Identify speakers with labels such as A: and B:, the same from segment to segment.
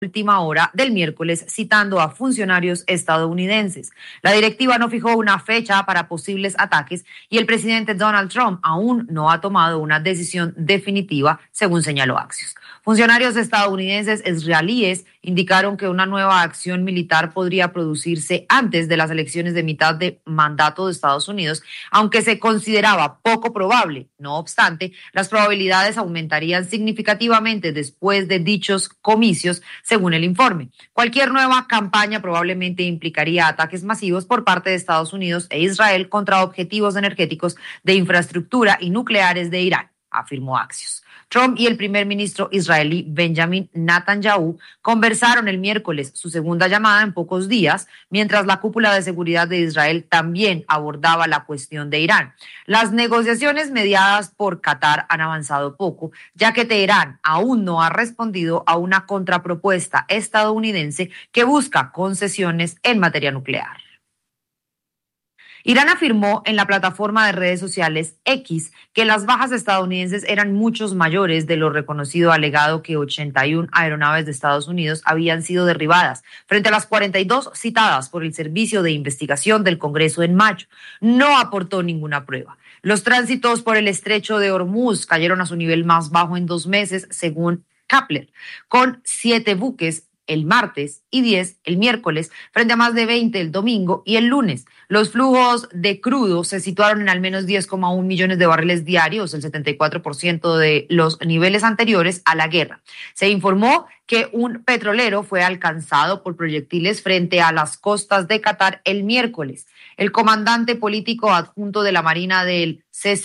A: última hora del miércoles, citando a funcionarios estadounidenses. La directiva no fijó una fecha para posibles ataques y el presidente Donald Trump aún no ha tomado una decisión definitiva, según señaló Axios. Funcionarios estadounidenses israelíes indicaron que una nueva acción militar podría producirse antes de las elecciones de mitad de mandato de Estados Unidos, aunque se consideraba poco probable. No obstante, las probabilidades aumentarían significativamente después de dichos comicios, según el informe. Cualquier nueva campaña probablemente implicaría ataques masivos por parte de Estados Unidos e Israel contra objetivos energéticos de infraestructura y nucleares de Irán, afirmó Axios. Trump y el primer ministro israelí Benjamin Netanyahu conversaron el miércoles, su segunda llamada en pocos días, mientras la cúpula de seguridad de Israel también abordaba la cuestión de Irán. Las negociaciones mediadas por Qatar han avanzado poco, ya que Teherán aún no ha respondido a una contrapropuesta estadounidense que busca concesiones en materia nuclear. Irán afirmó en la plataforma de redes sociales X que las bajas estadounidenses eran muchos mayores de lo reconocido, alegado que 81 aeronaves de Estados Unidos habían sido derribadas frente a las 42 citadas por el Servicio de Investigación del Congreso en mayo. No aportó ninguna prueba. Los tránsitos por el estrecho de Hormuz cayeron a su nivel más bajo en 2 meses, según Kepler, con 7 buques el martes y 10 el miércoles, frente a más de 20 el domingo y el lunes. Los flujos de crudo se situaron en al menos 10,1 millones de barriles diarios, el 74% de los niveles anteriores a la guerra. Se informó que un petrolero fue alcanzado por proyectiles frente a las costas de Qatar el miércoles. El comandante político adjunto de la Marina del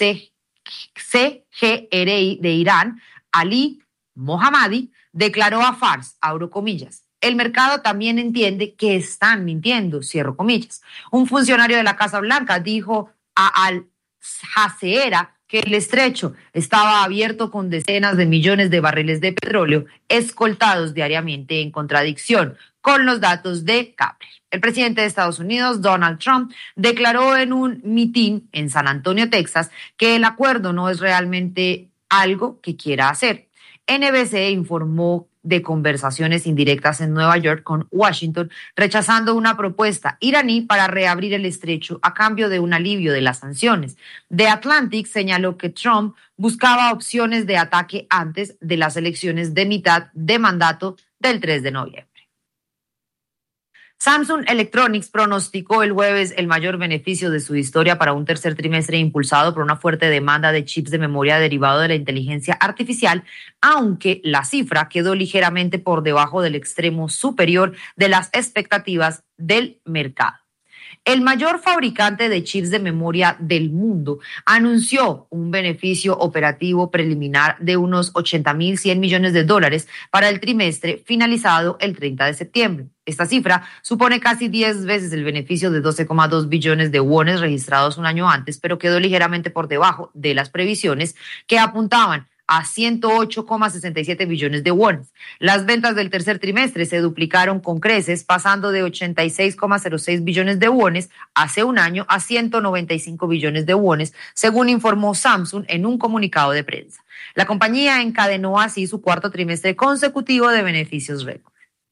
A: CGRI de Irán, Ali Mohammadi, declaró a Fars, abro comillas, el mercado también entiende que están mintiendo, cierro comillas. Un funcionario de la Casa Blanca dijo a Al Jazeera que el estrecho estaba abierto con decenas de millones de barriles de petróleo escoltados diariamente, en contradicción con los datos de Kepler. El presidente de Estados Unidos, Donald Trump, declaró en un mitin en San Antonio, Texas, que el acuerdo no es realmente algo que quiera hacer. NBC informó de conversaciones indirectas en Nueva York con Washington, rechazando una propuesta iraní para reabrir el estrecho a cambio de un alivio de las sanciones. The Atlantic señaló que Trump buscaba opciones de ataque antes de las elecciones de mitad de mandato del 3 de noviembre. Samsung Electronics pronosticó el jueves el mayor beneficio de su historia para un tercer trimestre impulsado por una fuerte demanda de chips de memoria derivado de la inteligencia artificial, aunque la cifra quedó ligeramente por debajo del extremo superior de las expectativas del mercado. El mayor fabricante de chips de memoria del mundo anunció un beneficio operativo preliminar de unos $80.100 millones para el trimestre finalizado el 30 de septiembre. Esta cifra supone casi 10 veces el beneficio de 12,2 billones de wones registrados un año antes, pero quedó ligeramente por debajo de las previsiones que apuntaban a 108,67 billones de wones. Las ventas del tercer trimestre se duplicaron con creces, pasando de 86,06 billones de wones hace un año a 195 billones de wones, según informó Samsung en un comunicado de prensa. La compañía encadenó así su cuarto trimestre consecutivo de beneficios récord.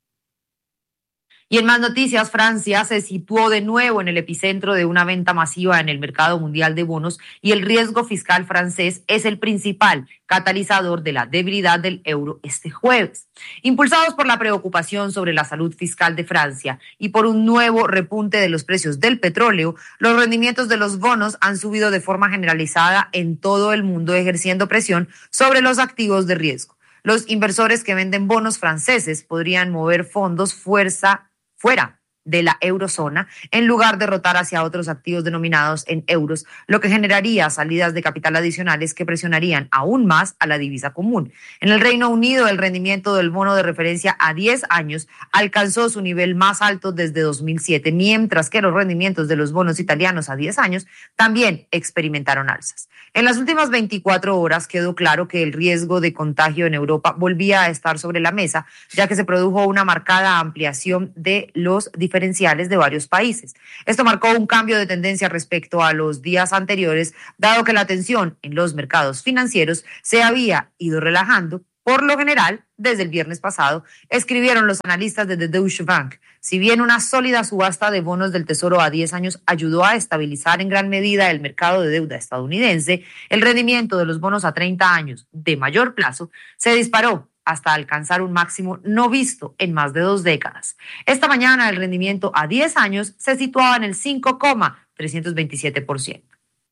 A: Y en más noticias, Francia se situó de nuevo en el epicentro de una venta masiva en el mercado mundial de bonos y el riesgo fiscal francés es el principal catalizador de la debilidad del euro este jueves. Impulsados por la preocupación sobre la salud fiscal de Francia y por un nuevo repunte de los precios del petróleo, los rendimientos de los bonos han subido de forma generalizada en todo el mundo, ejerciendo presión sobre los activos de riesgo. Los inversores que venden bonos franceses podrían mover fondos fuera de la eurozona en lugar de rotar hacia otros activos denominados en euros, lo que generaría salidas de capital adicionales que presionarían aún más a la divisa común. En el Reino Unido, el rendimiento del bono de referencia a 10 años alcanzó su nivel más alto desde 2007, mientras que los rendimientos de los bonos italianos a 10 años también experimentaron alzas. En las últimas 24 horas quedó claro que el riesgo de contagio en Europa volvía a estar sobre la mesa, ya que se produjo una marcada ampliación de los diferenciales de varios países. Esto marcó un cambio de tendencia respecto a los días anteriores, dado que la tensión en los mercados financieros se había ido relajando Por lo general, desde el viernes pasado, escribieron los analistas de The Deutsche Bank. Si bien una sólida subasta de bonos del Tesoro a 10 años ayudó a estabilizar en gran medida el mercado de deuda estadounidense, el rendimiento de los bonos a 30 años de mayor plazo se disparó hasta alcanzar un máximo no visto en más de 2 décadas. Esta mañana el rendimiento a 10 años se situaba en el 5,327%.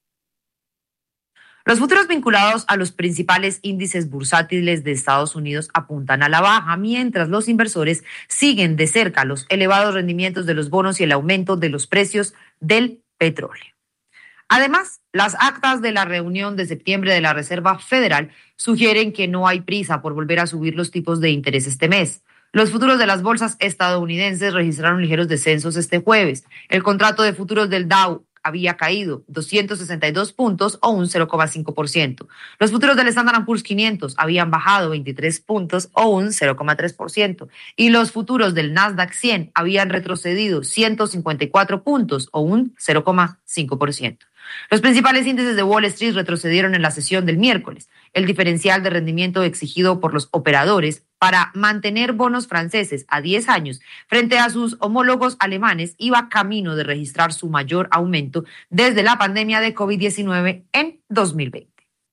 A: Los futuros vinculados a los principales índices bursátiles de Estados Unidos apuntan a la baja, mientras los inversores siguen de cerca los elevados rendimientos de los bonos y el aumento de los precios del petróleo. Además, las actas de la reunión de septiembre de la Reserva Federal sugieren que no hay prisa por volver a subir los tipos de interés este mes. Los futuros de las bolsas estadounidenses registraron ligeros descensos este jueves. El contrato de futuros del Dow había caído 262 puntos o un 0,5%. Los futuros del Standard & Poor's 500 habían bajado 23 puntos o un 0,3%. Y los futuros del Nasdaq 100 habían retrocedido 154 puntos o un 0,5%. Los principales índices de Wall Street retrocedieron en la sesión del miércoles. El diferencial de rendimiento exigido por los operadores para mantener bonos franceses a 10 años frente a sus homólogos alemanes iba camino de registrar su mayor aumento desde la pandemia de COVID-19 en 2020.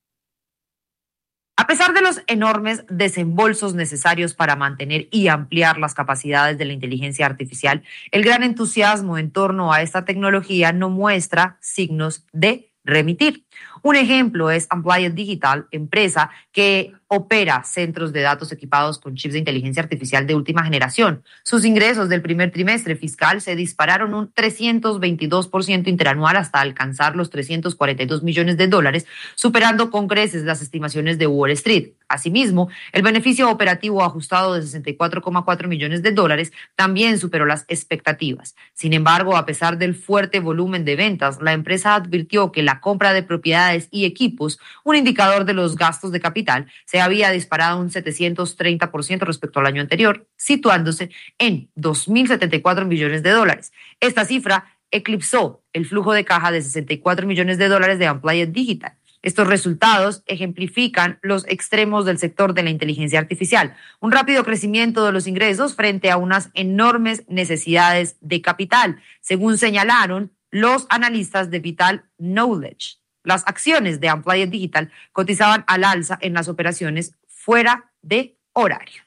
A: A pesar de los enormes desembolsos necesarios para mantener y ampliar las capacidades de la inteligencia artificial, el gran entusiasmo en torno a esta tecnología no muestra signos de remitir. Un ejemplo es Amplied Digital, empresa que opera centros de datos equipados con chips de inteligencia artificial de última generación. Sus ingresos del primer trimestre fiscal se dispararon un 322% interanual hasta alcanzar los $342 millones, superando con creces las estimaciones de Wall Street. Asimismo, el beneficio operativo ajustado de $64,4 millones también superó las expectativas. Sin embargo, a pesar del fuerte volumen de ventas, la empresa advirtió que la compra de propiedades y equipos, un indicador de los gastos de capital, se había disparado un 730% respecto al año anterior, situándose en $2.074 millones. Esta cifra eclipsó el flujo de caja de $64 millones de Amplied Digital. Estos resultados ejemplifican los extremos del sector de la inteligencia artificial, un rápido crecimiento de los ingresos frente a unas enormes necesidades de capital, según señalaron los analistas de Vital Knowledge. Las acciones de Amplied Digital cotizaban al alza en las operaciones fuera de horario.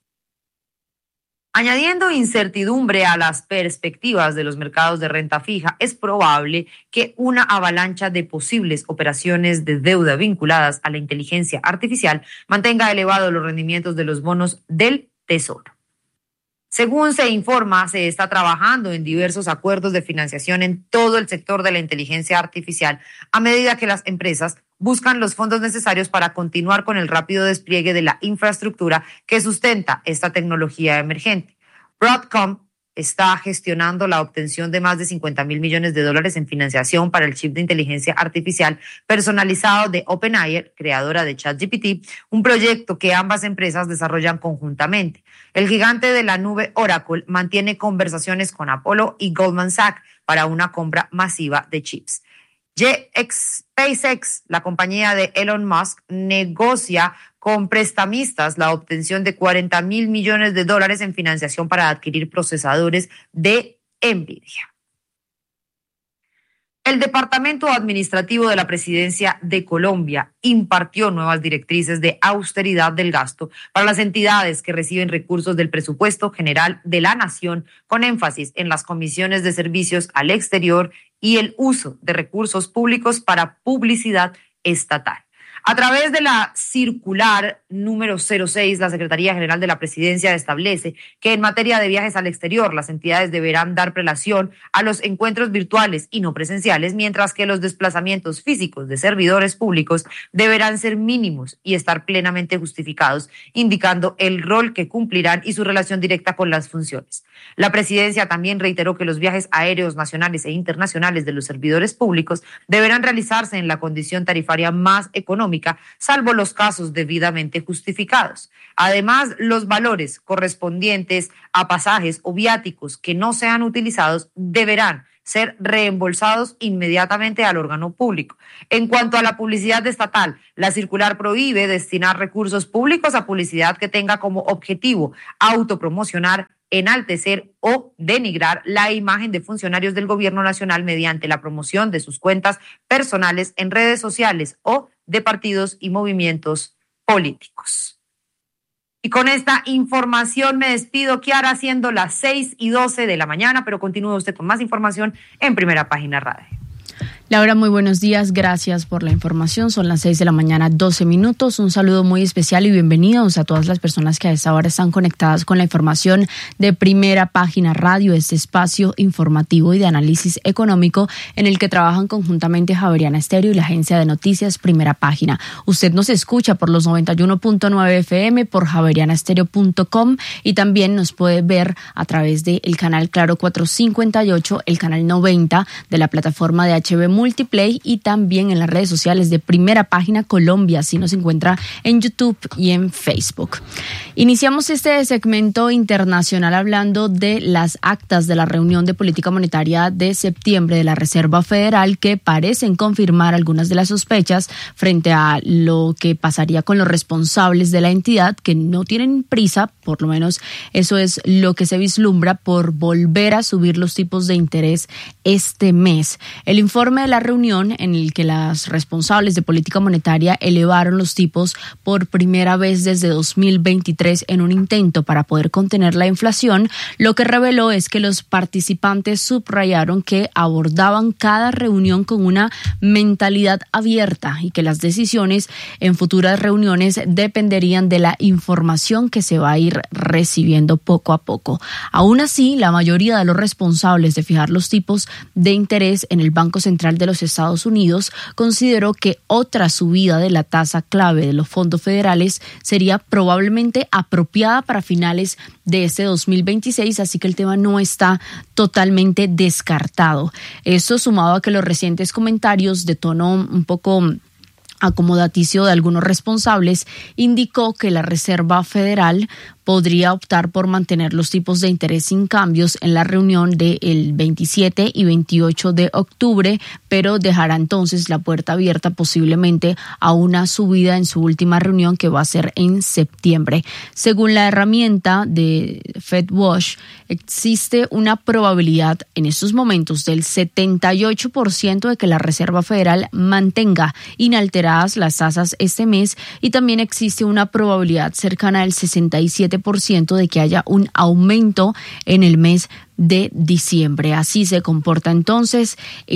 A: Añadiendo incertidumbre a las perspectivas de los mercados de renta fija, es probable que una avalancha de posibles operaciones de deuda vinculadas a la inteligencia artificial mantenga elevados los rendimientos de los bonos del Tesoro. Según se informa, se está trabajando en diversos acuerdos de financiación en todo el sector de la inteligencia artificial a medida que las empresas buscan los fondos necesarios para continuar con el rápido despliegue de la infraestructura que sustenta esta tecnología emergente. Broadcom está gestionando la obtención de más de $50,000 millones en financiación para el chip de inteligencia artificial personalizado de OpenAI, creadora de ChatGPT, un proyecto que ambas empresas desarrollan conjuntamente. El gigante de la nube Oracle mantiene conversaciones con Apollo y Goldman Sachs para una compra masiva de chips. SpaceX, la compañía de Elon Musk, negocia con prestamistas la obtención de $40,000 millones en financiación para adquirir procesadores de NVIDIA. El Departamento Administrativo de la Presidencia de Colombia impartió nuevas directrices de austeridad del gasto para las entidades que reciben recursos del presupuesto general de la Nación, con énfasis en las comisiones de servicios al exterior y el uso de recursos públicos para publicidad estatal. A través de la circular número 06, la Secretaría General de la Presidencia establece que en materia de viajes al exterior, las entidades deberán dar prelación a los encuentros virtuales y no presenciales, mientras que los desplazamientos físicos de servidores públicos deberán ser mínimos y estar plenamente justificados, indicando el rol que cumplirán y su relación directa con las funciones. La Presidencia también reiteró que los viajes aéreos nacionales e internacionales de los servidores públicos deberán realizarse en la condición tarifaria más económica pública, salvo los casos debidamente justificados. Además, los valores correspondientes a pasajes o viáticos que no sean utilizados deberán ser reembolsados inmediatamente al órgano público. En cuanto a la publicidad estatal, la circular prohíbe destinar recursos públicos a publicidad que tenga como objetivo autopromocionar, enaltecer o denigrar la imagen de funcionarios del gobierno nacional mediante la promoción de sus cuentas personales en redes sociales o de partidos y movimientos políticos. Y con esta información me despido, Kiara, siendo las 6:12 de la mañana, pero continúe usted con más información en Primera Página Radio.
B: Laura, muy buenos días, gracias por la información. Son las 6 de la mañana, 12 minutos. Un saludo muy especial y bienvenidos a todas las personas que a esta hora están conectadas con la información de Primera Página Radio, este espacio informativo y de análisis económico en el que trabajan conjuntamente Javeriana Estéreo y la agencia de noticias Primera Página. Usted nos escucha por los 91.9 FM, por javerianaestereo.com y también nos puede ver a través del canal Claro 458, el canal 90 de la plataforma de HB Multiplay y también en las redes sociales de Primera Página Colombia, así nos encuentra en YouTube y en Facebook. Iniciamos este segmento internacional hablando de las actas de la reunión de política monetaria de septiembre de la Reserva Federal que parecen confirmar algunas de las sospechas frente a lo que pasaría con los responsables de la entidad que no tienen prisa, por lo menos eso es lo que se vislumbra, por volver a subir los tipos de interés este mes. El informe de la reunión en el que las responsables de política monetaria elevaron los tipos por primera vez desde 2023 en un intento para poder contener la inflación, lo que reveló es que los participantes subrayaron que abordaban cada reunión con una mentalidad abierta y que las decisiones en futuras reuniones dependerían de la información que se va a ir recibiendo poco a poco. Aún así, la mayoría de los responsables de fijar los tipos de interés en el Banco Central de los Estados Unidos consideró que otra subida de la tasa clave de los fondos federales sería probablemente apropiada para finales de este 2026, así que el tema no está totalmente descartado. Esto sumado a que los recientes comentarios de tono un poco acomodaticio de algunos responsables indicó que la Reserva Federal podría optar por mantener los tipos de interés sin cambios en la reunión del 27 y 28 de octubre, pero dejará entonces la puerta abierta posiblemente a una subida en su última reunión que va a ser en septiembre. Según la herramienta de FedWatch, existe una probabilidad en estos momentos del 78% de que la Reserva Federal mantenga inalteradas las tasas este mes y también existe una probabilidad cercana al 67% de que haya un aumento en el mes de diciembre. Así se comporta entonces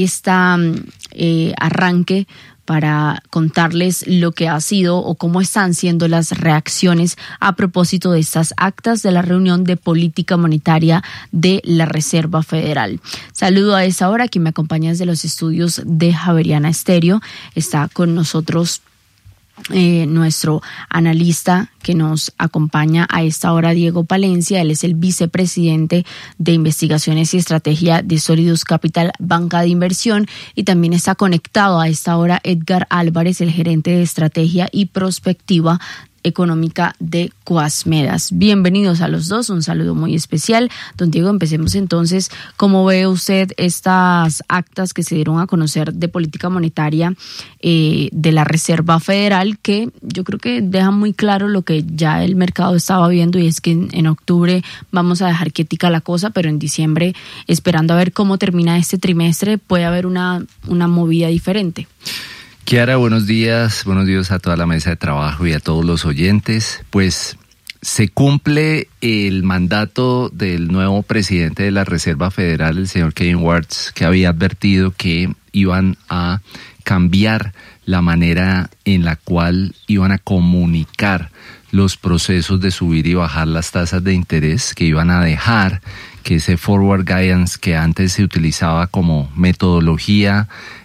B: arranque para contarles lo que ha sido o cómo están siendo las reacciones a propósito de estas actas de la reunión de política monetaria de la Reserva Federal. Saludo a esta hora, quien me acompaña desde los estudios de Javeriana Estéreo. Está con nosotros nuestro analista que nos acompaña a esta hora, Diego Palencia. Él es el vicepresidente de Investigaciones y Estrategia de Solidus Capital, banca de inversión, y también está conectado a esta hora Edgar Álvarez, el gerente de Estrategia y Prospectiva Económica de Coasmedas. Bienvenidos a los dos, un saludo muy especial. Don Diego, empecemos entonces. ¿Cómo ve usted estas actas que se dieron a conocer de política monetaria de la Reserva Federal, que yo creo que dejan muy claro lo que ya el mercado estaba viendo, y es que en octubre vamos a dejar quietica la cosa, pero en diciembre, esperando a ver cómo termina este trimestre, puede haber una movida diferente?
C: Kiara, buenos días a toda la mesa de trabajo y a todos los oyentes. Pues se cumple el mandato del nuevo presidente de la Reserva Federal, el señor Kevin Warsh, que había advertido que iban a cambiar la manera en la cual iban a comunicar los procesos de subir y bajar las tasas de interés, que iban a dejar que ese forward guidance que antes se utilizaba como metodología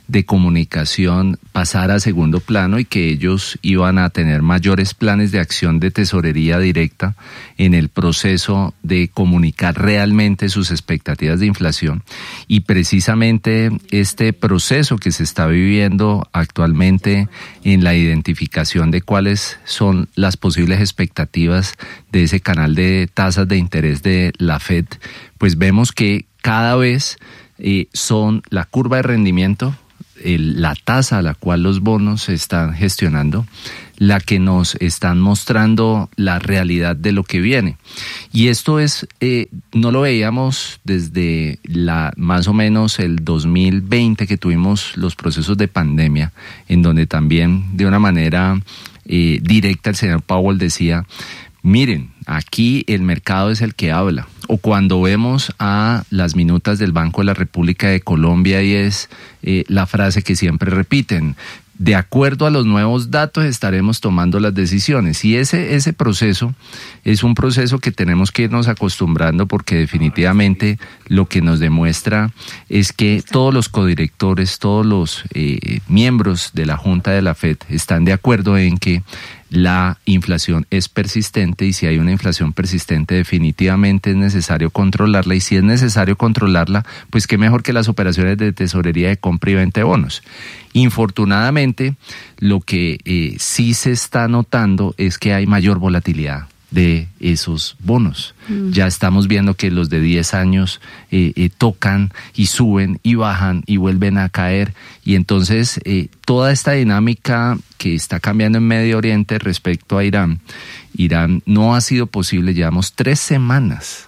C: de comunicación pasara a segundo plano y que ellos iban a tener mayores planes de acción de tesorería directa en el proceso de comunicar realmente sus expectativas de inflación. Y precisamente este proceso que se está viviendo actualmente en la identificación de cuáles son las posibles expectativas de ese canal de tasas de interés de la Fed, pues vemos que cada vez son la curva de rendimiento, la tasa a la cual los bonos se están gestionando, la que nos están mostrando la realidad de lo que viene. Y esto es, no lo veíamos desde más o menos el 2020 que tuvimos los procesos de pandemia, en donde también de una manera directa el señor Powell decía, miren, aquí el mercado es el que habla. O cuando vemos a las minutas del Banco de la República de Colombia y es la frase que siempre repiten, de acuerdo a los nuevos datos estaremos tomando las decisiones. Y ese proceso es un proceso que tenemos que irnos acostumbrando porque definitivamente lo que nos demuestra es que todos los codirectores, todos los miembros de la Junta de la Fed están de acuerdo en que la inflación es persistente y si hay una inflación persistente definitivamente es necesario controlarla y si es necesario controlarla, pues qué mejor que las operaciones de tesorería de compra y venta de bonos. Infortunadamente, lo que sí se está notando es que hay mayor volatilidad de esos bonos. Ya estamos viendo que los de 10 años tocan y suben y bajan y vuelven a caer y entonces toda esta dinámica que está cambiando en Medio Oriente respecto a Irán no ha sido posible. Llevamos 3 semanas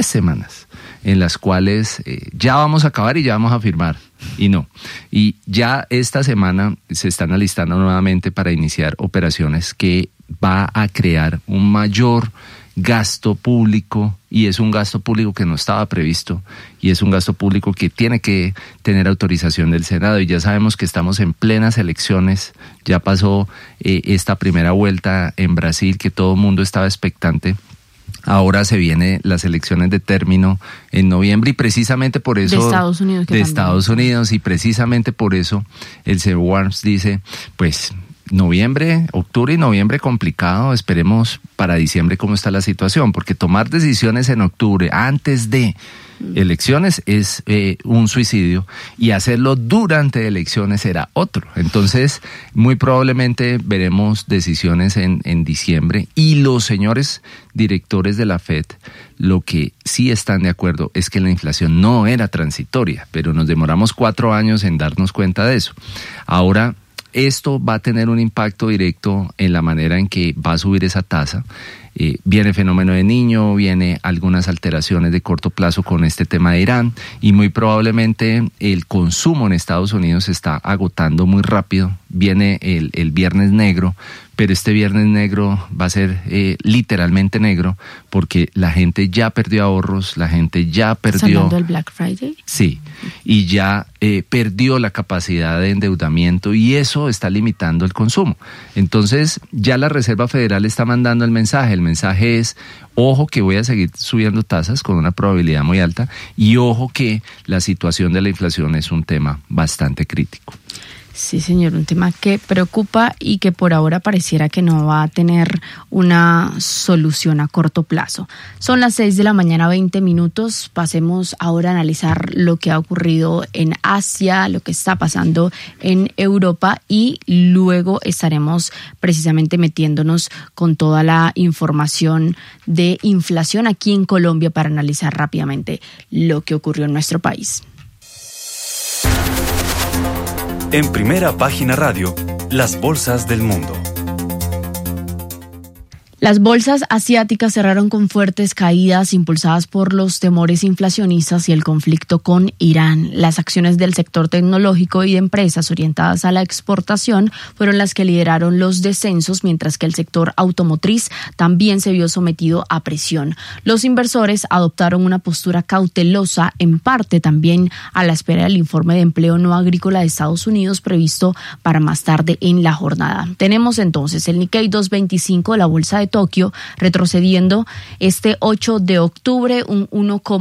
C: en las cuales ya vamos a acabar y ya vamos a firmar y no. Y ya esta semana se están alistando nuevamente para iniciar operaciones que va a crear un mayor gasto público y es un gasto público que no estaba previsto y es un gasto público que tiene que tener autorización del Senado y ya sabemos que estamos en plenas elecciones, ya pasó esta primera vuelta en Brasil que todo el mundo estaba expectante. Ahora se vienen las elecciones de término en noviembre y precisamente por eso de Estados Unidos y precisamente por eso el señor Warnes dice, pues octubre y noviembre complicado, esperemos para diciembre cómo está la situación, porque tomar decisiones en octubre antes de elecciones es un suicidio y hacerlo durante elecciones será otro. Entonces, muy probablemente veremos decisiones en diciembre y los señores directores de la Fed lo que sí están de acuerdo es que la inflación no era transitoria, pero nos demoramos 4 años en darnos cuenta de eso. Ahora, esto va a tener un impacto directo en la manera en que va a subir esa tasa. Viene el fenómeno de Niño, viene algunas alteraciones de corto plazo con este tema de Irán y muy probablemente el consumo en Estados Unidos se está agotando muy rápido. Viene el Viernes Negro, pero este Viernes Negro va a ser literalmente negro porque la gente ya perdió ahorros, la gente ya perdió...
B: ¿Estás hablando del Black Friday?
C: Sí, y ya perdió la capacidad de endeudamiento y eso está limitando el consumo. Entonces ya la Reserva Federal está mandando el mensaje es, ojo que voy a seguir subiendo tasas con una probabilidad muy alta y ojo que la situación de la inflación es un tema bastante crítico.
B: Sí, señor, un tema que preocupa y que por ahora pareciera que no va a tener una solución a corto plazo. Son las 6 de la mañana, 20 minutos. Pasemos ahora a analizar lo que ha ocurrido en Asia, lo que está pasando en Europa y luego estaremos precisamente metiéndonos con toda la información de inflación aquí en Colombia para analizar rápidamente lo que ocurrió en nuestro país.
D: En Primera Página Radio, las bolsas del mundo.
B: Las bolsas asiáticas cerraron con fuertes caídas impulsadas por los temores inflacionistas y el conflicto con Irán. Las acciones del sector tecnológico y de empresas orientadas a la exportación fueron las que lideraron los descensos, mientras que el sector automotriz también se vio sometido a presión. Los inversores adoptaron una postura cautelosa, en parte también a la espera del informe de empleo no agrícola de Estados Unidos previsto para más tarde en la jornada. Tenemos entonces el Nikkei 225 de la bolsa de Tokio retrocediendo este 8 de octubre un 1,1%,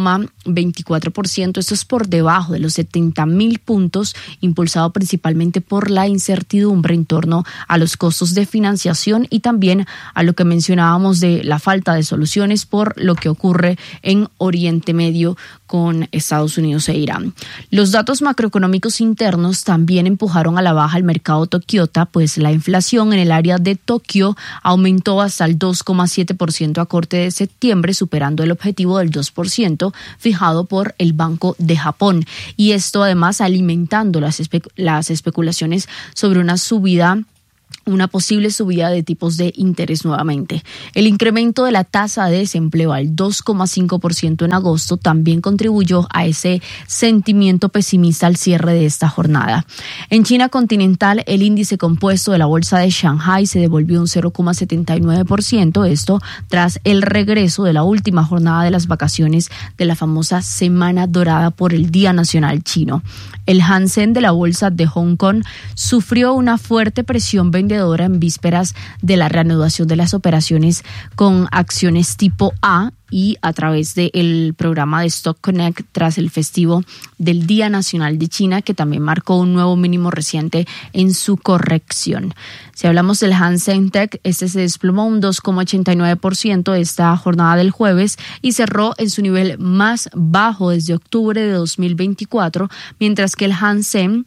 B: 24%. Esto es por debajo de los 70.000 puntos, impulsado principalmente por la incertidumbre en torno a los costos de financiación y también a lo que mencionábamos de la falta de soluciones por lo que ocurre en Oriente Medio con Estados Unidos e Irán. Los datos macroeconómicos internos también empujaron a la baja el mercado tokiota, pues la inflación en el área de Tokio aumentó hasta el 2,7% a corte de septiembre, superando el objetivo del 2% fijado por el Banco de Japón. Y esto además alimentando las especulaciones sobre una posible subida de tipos de interés nuevamente. El incremento de la tasa de desempleo al 2,5% en agosto también contribuyó a ese sentimiento pesimista al cierre de esta jornada. En China continental, el índice compuesto de la bolsa de Shanghai se devolvió un 0,79%, esto tras el regreso de la última jornada de las vacaciones de la famosa Semana Dorada por el Día Nacional Chino. El Hang Seng de la bolsa de Hong Kong sufrió una fuerte presión vendedora en vísperas de la reanudación de las operaciones con acciones tipo A y a través del programa de Stock Connect tras el festivo del Día Nacional de China, que también marcó un nuevo mínimo reciente en su corrección. Si hablamos del Hang Seng Tech, este se desplomó un 2,89% esta jornada del jueves y cerró en su nivel más bajo desde octubre de 2024, mientras que el Hang Seng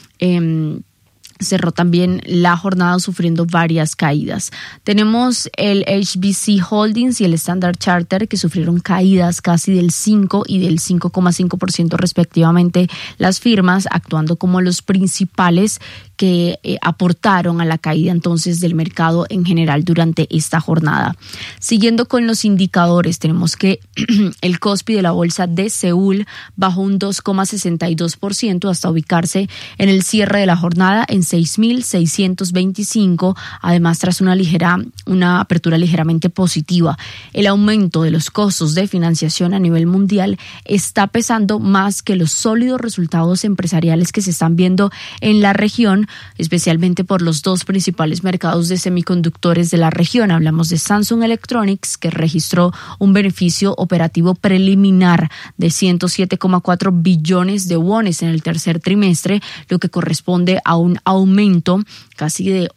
B: cerró también la jornada sufriendo varias caídas. Tenemos el HBC Holdings y el Standard Chartered que sufrieron caídas casi del 5 y del 5,5% respectivamente, las firmas actuando como los principales que aportaron a la caída entonces del mercado en general durante esta jornada. Siguiendo con los indicadores, tenemos que el Kospi de la bolsa de Seúl bajó un 2,62% hasta ubicarse en el cierre de la jornada en 6.625, además tras una apertura ligeramente positiva. El aumento de los costos de financiación a nivel mundial está pesando más que los sólidos resultados empresariales que se están viendo en la región, especialmente por los dos principales mercados de semiconductores de la región. Hablamos de Samsung Electronics, que registró un beneficio operativo preliminar de 107,4 billones de wones en el tercer trimestre, lo que corresponde a un aumento casi de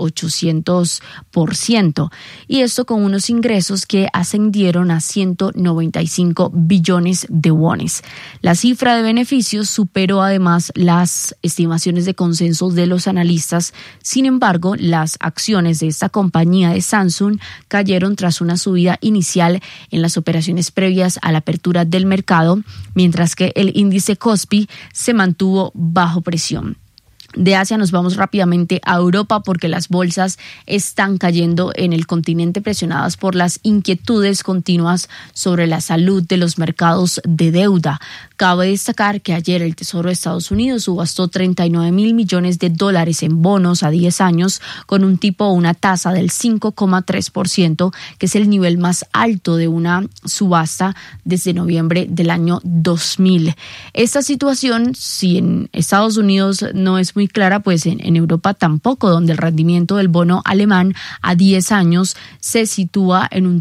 B: 800%. Y esto con unos ingresos que ascendieron a 195 billones de wones. La cifra de beneficios superó además las estimaciones de consenso de los analistas. Sin embargo, las acciones de esta compañía de Samsung cayeron tras una subida inicial en las operaciones previas a la apertura del mercado, mientras que el índice Kospi se mantuvo bajo presión. De Asia nos vamos rápidamente a Europa porque las bolsas están cayendo en el continente presionadas por las inquietudes continuas sobre la salud de los mercados de deuda. Cabe destacar que ayer el Tesoro de Estados Unidos subastó $39.000 millones en bonos a 10 años con un tipo o una tasa del 5,3%, que es el nivel más alto de una subasta desde noviembre del año 2000. Esta situación, si en Estados Unidos no es muy clara, pues en Europa tampoco, donde el rendimiento del bono alemán a 10 años se sitúa en un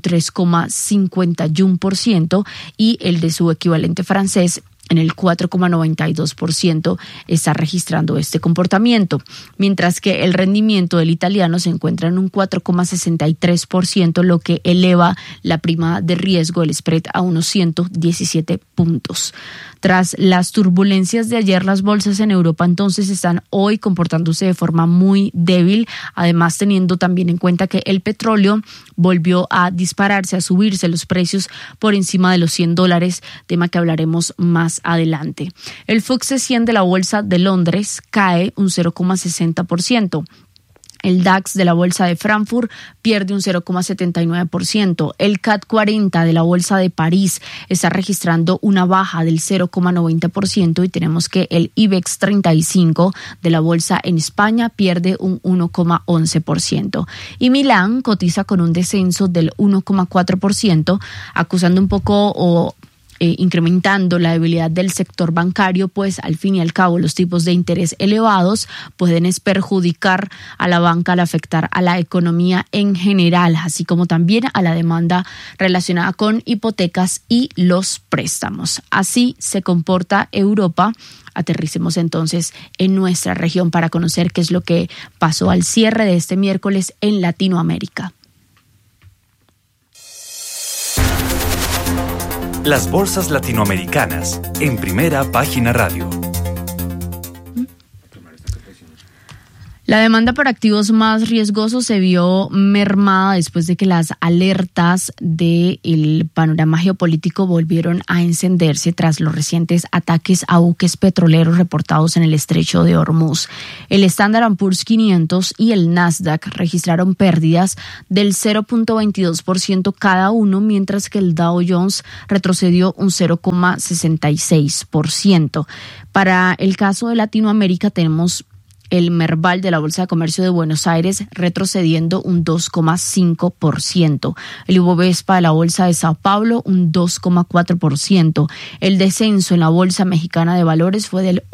B: 3,51% y el de su equivalente francés en el 4,92% está registrando este comportamiento, mientras que el rendimiento del italiano se encuentra en un 4,63%, lo que eleva la prima de riesgo del spread a unos 117 puntos. Tras las turbulencias de ayer, las bolsas en Europa entonces están hoy comportándose de forma muy débil, además teniendo también en cuenta que el petróleo volvió a dispararse, a subirse los precios por encima de los $100, tema que hablaremos más adelante. El FTSE 100 de la Bolsa de Londres cae un 0,60%. El DAX de la Bolsa de Frankfurt pierde un 0,79%. El CAC 40 de la Bolsa de París está registrando una baja del 0,90% y tenemos que el IBEX 35 de la Bolsa en España pierde un 1,11%. Y Milán cotiza con un descenso del 1,4%, acusando un poco incrementando la debilidad del sector bancario, pues al fin y al cabo los tipos de interés elevados pueden perjudicar a la banca al afectar a la economía en general, así como también a la demanda relacionada con hipotecas y los préstamos. Así se comporta Europa. Aterricemos entonces en nuestra región para conocer qué es lo que pasó al cierre de este miércoles en Latinoamérica.
D: Las bolsas latinoamericanas en Primera Página Radio.
B: La demanda por activos más riesgosos se vio mermada después de que las alertas del panorama geopolítico volvieron a encenderse tras los recientes ataques a buques petroleros reportados en el estrecho de Hormuz. El Standard & Poor's 500 y el Nasdaq registraron pérdidas del 0.22% cada uno, mientras que el Dow Jones retrocedió un 0.66%. Para el caso de Latinoamérica tenemos el Merval de la Bolsa de Comercio de Buenos Aires retrocediendo un 2,5%. El Ibovespa de la Bolsa de Sao Paulo un 2,4%. El descenso en la Bolsa Mexicana de Valores fue del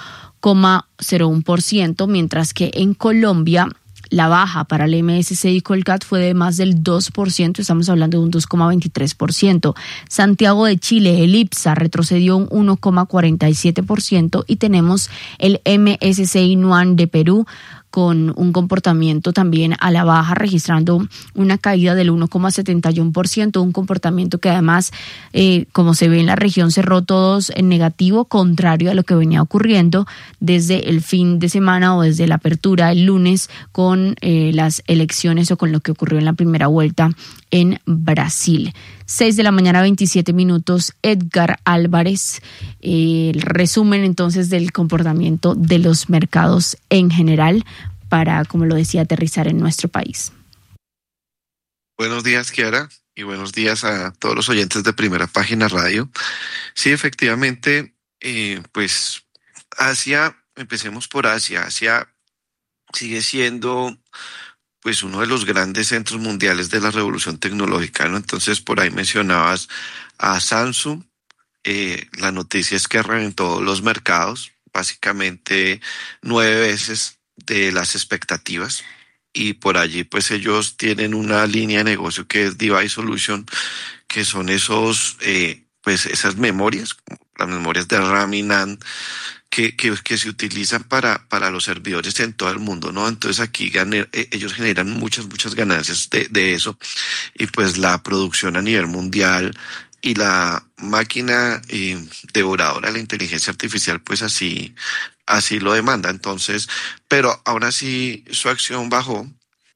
B: 1,01%, mientras que en Colombia la baja para el MSCI Colcat fue de más del 2%, estamos hablando de un 2,23%. Santiago de Chile, el IPSA, retrocedió un 1,47% y tenemos el MSCI Nuan de Perú con un comportamiento también a la baja, registrando una caída del 1,71%, un comportamiento que además, como se ve en la región, cerró todos en negativo, contrario a lo que venía ocurriendo desde el fin de semana o desde la apertura el lunes con las elecciones o con lo que ocurrió en la primera vuelta en Brasil. 6:27 a.m, Edgar Álvarez, el resumen entonces del comportamiento de los mercados en general para, como lo decía, aterrizar en nuestro país.
E: Buenos días, Kiara, y buenos días a todos los oyentes de Primera Página Radio. Sí, efectivamente, pues Asia, empecemos por Asia. Asia sigue siendo pues uno de los grandes centros mundiales de la revolución tecnológica, ¿no? Entonces, por ahí mencionabas a Samsung. La noticia es que reventó los mercados, básicamente 9 veces de las expectativas. Y por allí, pues ellos tienen una línea de negocio que es Device Solution, que son esas memorias, las memorias de RAM y NAND, que se utilizan para los servidores en todo el mundo, ¿no? Entonces aquí ellos generan muchas ganancias de eso, y pues la producción a nivel mundial y la máquina devoradora de la inteligencia artificial, pues así lo demanda. Entonces, pero aún así su acción bajó,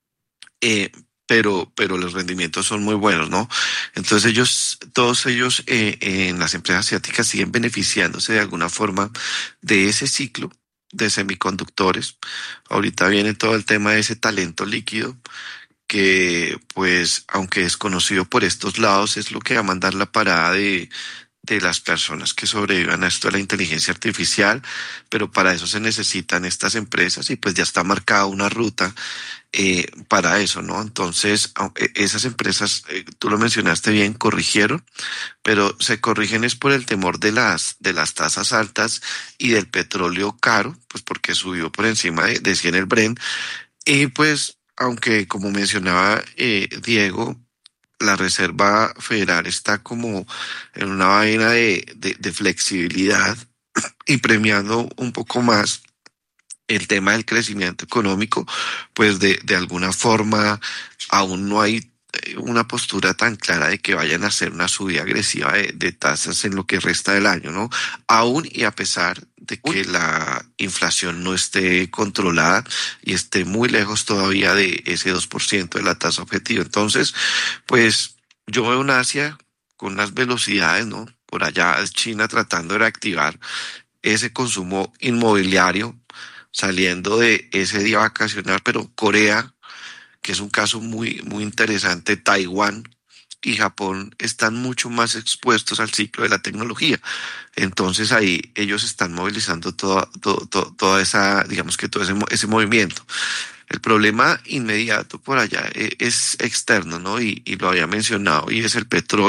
E: pero los rendimientos son muy buenos, ¿no? Entonces todos ellos en las empresas asiáticas siguen beneficiándose de alguna forma de ese ciclo de semiconductores. Ahorita viene todo el tema de ese talento líquido que, pues, aunque desconocido por estos lados, es lo que va a mandar la parada de las personas que sobrevivan a esto de la inteligencia artificial, pero para eso se necesitan estas empresas y pues ya está marcada una ruta para eso, ¿no? Entonces, esas empresas, tú lo mencionaste bien, corrigieron, pero se corrigen es por el temor de las tasas altas y del petróleo caro, pues porque subió por encima de 100 el Brent, y pues, aunque como mencionaba Diego, la Reserva Federal está como en una vaina de flexibilidad y premiando un poco más el tema del crecimiento económico, pues de alguna forma aún no hay una postura tan clara de que vayan a hacer una subida agresiva de tasas en lo que resta del año, ¿no? Aún y a pesar de que la inflación no esté controlada y esté muy lejos todavía de ese 2% de la tasa objetiva. Entonces, pues yo veo en Asia con unas velocidades, ¿no? Por allá China tratando de reactivar ese consumo inmobiliario, saliendo de ese día vacacional, pero Corea, que es un caso muy interesante, Taiwán y Japón están mucho más expuestos al ciclo de la tecnología. Entonces ahí ellos están movilizando toda esa, digamos que todo ese movimiento. El problema inmediato por allá es externo, ¿no? Y lo había mencionado, y es el petróleo.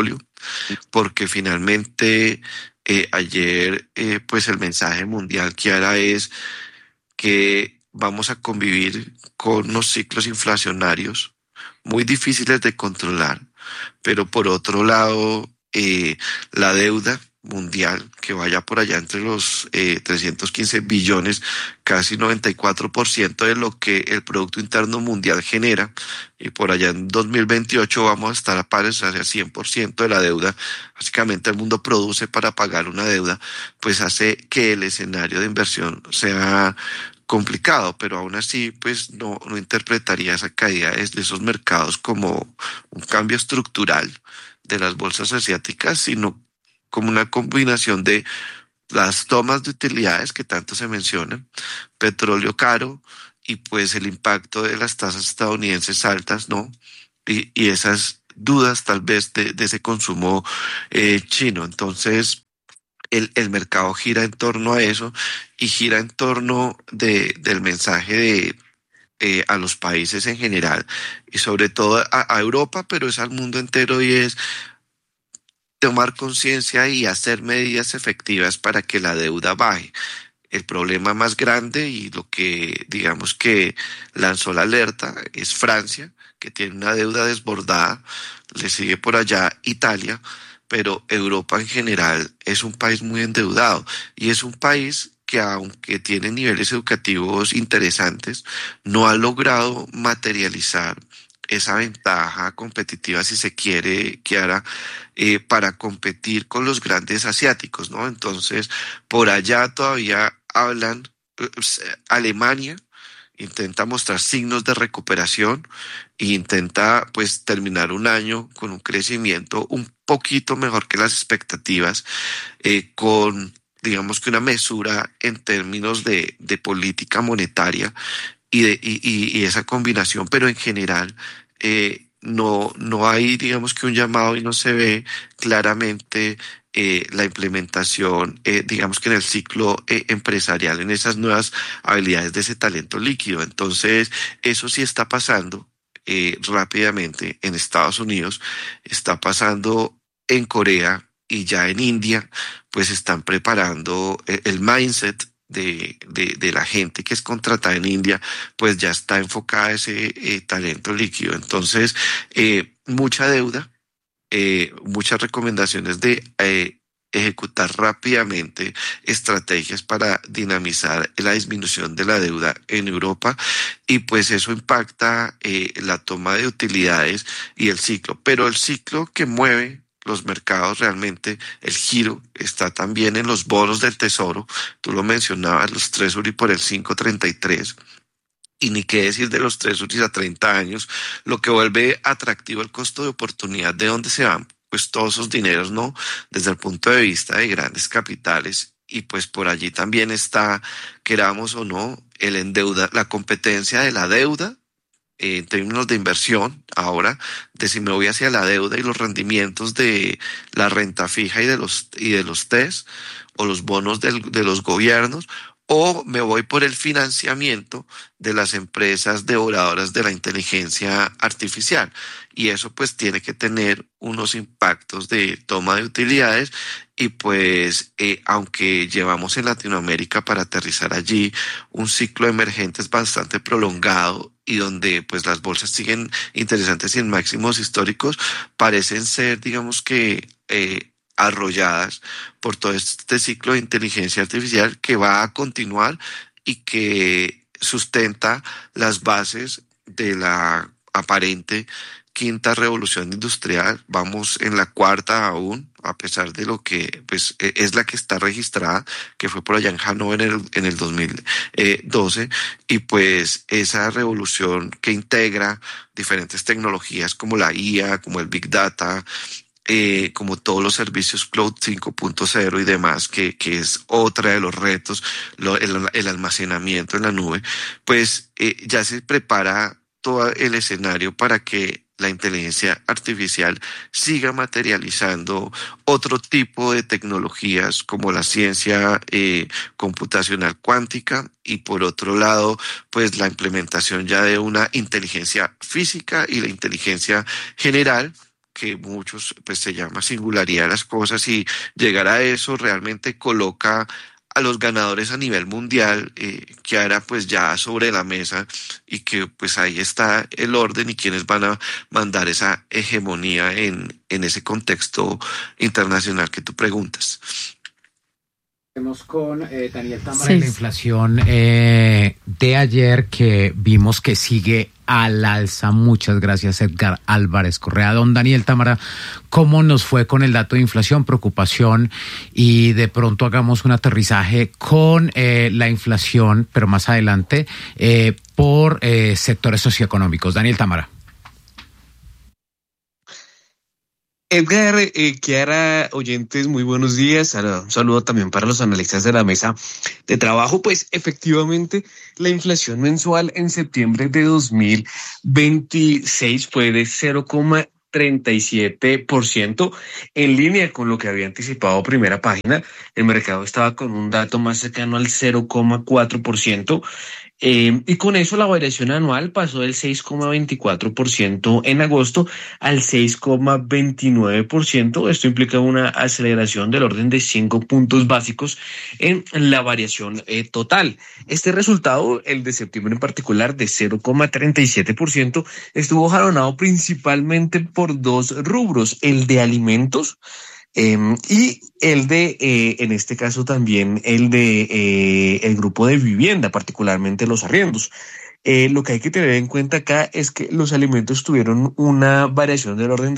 E: porque finalmente ayer pues el mensaje mundial que ahora es que vamos a convivir con unos ciclos inflacionarios muy difíciles de controlar, pero por otro lado, la deuda mundial que vaya por allá entre los 315 billones, casi 94% de lo que el Producto Interno Mundial genera, y por allá en 2028 vamos a estar a pares hacia 100% de la deuda. Básicamente el mundo produce para pagar una deuda, pues hace que el escenario de inversión sea complicado, pero aún así pues no interpretaría esa caída de esos mercados como un cambio estructural de las bolsas asiáticas, sino como una combinación de las tomas de utilidades que tanto se mencionan, petróleo caro y pues el impacto de las tasas estadounidenses altas, ¿no? Y esas dudas tal vez de ese consumo chino. Entonces, el mercado gira en torno a eso y gira en torno del mensaje a los países en general y sobre todo a Europa, pero es al mundo entero, y es tomar conciencia y hacer medidas efectivas para que la deuda baje. El problema más grande y lo que digamos que lanzó la alerta es Francia, que tiene una deuda desbordada, le sigue por allá Italia, pero Europa en general es un país muy endeudado y es un país que aunque tiene niveles educativos interesantes, no ha logrado materializar esa ventaja competitiva, si se quiere, Kiara, para competir con los grandes asiáticos, ¿no? Entonces, por allá todavía hablan, Alemania intenta mostrar signos de recuperación e intenta pues terminar un año con un crecimiento un poquito mejor que las expectativas, con digamos que una mesura en términos de política monetaria y esa combinación, pero en general no hay, digamos que un llamado y no se ve claramente la implementación, digamos que en el ciclo empresarial, en esas nuevas habilidades de ese talento líquido. Entonces, eso sí está pasando rápidamente en Estados Unidos, está pasando en Corea y ya en India, pues están preparando el mindset de la gente que es contratada en India, pues ya está enfocada a ese talento líquido. Entonces, mucha deuda, muchas recomendaciones de ejecutar rápidamente estrategias para dinamizar la disminución de la deuda en Europa, y pues eso impacta la toma de utilidades y el ciclo. Pero el ciclo que mueve los mercados realmente, el giro está también en los bonos del tesoro. Tú lo mencionabas, los Treasury por el 5.33, y ni qué decir de los Treasuries a 30 años, lo que vuelve atractivo el costo de oportunidad de dónde se van pues todos esos dineros, ¿no? Desde el punto de vista de grandes capitales, y pues por allí también está, queramos o no, la competencia de la deuda en términos de inversión, ahora, de si me voy hacia la deuda y los rendimientos de la renta fija y de los TES o los bonos de los gobiernos, o me voy por el financiamiento de las empresas devoradoras de la inteligencia artificial. Y eso pues tiene que tener unos impactos de toma de utilidades, y pues aunque llevamos en Latinoamérica para aterrizar allí un ciclo de emergentes bastante prolongado y donde pues las bolsas siguen interesantes y en máximos históricos, parecen ser digamos que arrolladas por todo este ciclo de inteligencia artificial que va a continuar y que sustenta las bases de la aparente quinta revolución industrial. Vamos en la cuarta aún, a pesar de lo que pues es la que está registrada, que fue por allá en Hannover en el 2012, y pues esa revolución que integra diferentes tecnologías como la IA, como el Big Data, como todos los servicios Cloud 5.0 y demás, que es otra de los retos, el almacenamiento en la nube, pues ya se prepara todo el escenario para que la inteligencia artificial siga materializando otro tipo de tecnologías como la ciencia computacional cuántica, y por otro lado, pues la implementación ya de una inteligencia física y la inteligencia general, que muchos pues se llama singularidad de las cosas, y llegar a eso realmente coloca a los ganadores a nivel mundial, que ahora pues ya sobre la mesa, y que pues ahí está el orden y quienes van a mandar esa hegemonía en ese contexto internacional que tú preguntas.
F: Vemos con Daniel Támara, la inflación de ayer, que vimos que sigue al alza. Muchas gracias, Edgar Álvarez Correa. Don Daniel Támara, ¿cómo nos fue con el dato de inflación, preocupación, y de pronto hagamos un aterrizaje con la inflación, pero más adelante, por sectores socioeconómicos? Daniel Támara.
G: Edgar, Kiara, oyentes, muy buenos días. Un saludo también para los analistas de la mesa de trabajo. Pues efectivamente, la inflación mensual en septiembre de 2026 fue de 0,37%, en línea con lo que había anticipado Primera Página. El mercado estaba con un dato más cercano al 0,4%. Y con eso la variación anual pasó del 6,24% en agosto al 6,29%. Esto implica una aceleración del orden de 5 puntos básicos en la variación total. Este resultado, el de septiembre en particular, de 0,37%, estuvo jalonado principalmente por dos rubros: el de alimentos, y el de, en este caso también, el de el grupo de vivienda, particularmente los arriendos. Lo que hay que tener en cuenta acá es que los alimentos tuvieron una variación del orden de